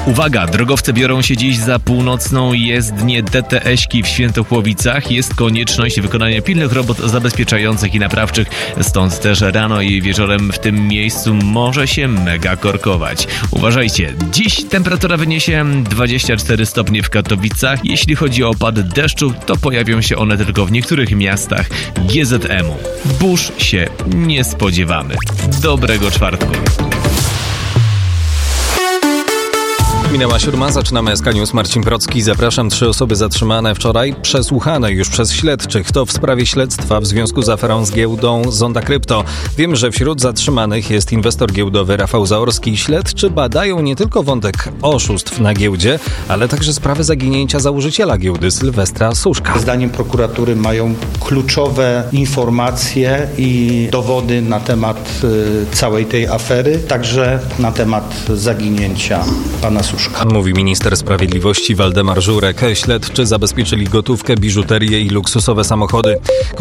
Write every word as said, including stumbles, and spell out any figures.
Uwaga, drogowcy biorą się dziś za północną jezdnię D T S-ki w Świętochłowicach. Jest konieczność wykonania pilnych robót zabezpieczających i naprawczych. Stąd też rano i wieczorem w tym miejscu może się mega korkować. Uważajcie, dziś temperatura wyniesie dwadzieścia cztery stopnie w Katowicach. Jeśli chodzi o opady deszczu, to pojawią się one tylko w niektórych miastach G Z M-u. Burz się nie spodziewamy. Dobrego czwartku. Minęła siódma, zaczynamy S K News. Marcin Procki, zapraszam. Trzy osoby zatrzymane wczoraj, przesłuchane już przez śledczych. To w sprawie śledztwa w związku z aferą z giełdą Zonda Krypto. Wiemy, że wśród zatrzymanych jest inwestor giełdowy Rafał Zaorski. Śledczy badają nie tylko wątek oszustw na giełdzie, ale także sprawę zaginięcia założyciela giełdy Sylwestra Suszka. Zdaniem prokuratury mają kluczowe informacje i dowody na temat y, całej tej afery, także na temat zaginięcia pana Suszka. Mówi minister sprawiedliwości Waldemar Żurek. Śledczy zabezpieczyli gotówkę, biżuterię i luksusowe samochody.